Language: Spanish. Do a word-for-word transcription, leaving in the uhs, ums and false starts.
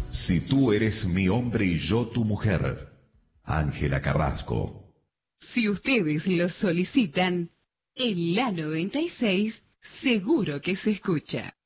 Si tú eres mi hombre y yo tu mujer. Ángela Carrasco. Si ustedes lo solicitan, en la noventa y seis seguro que se escucha.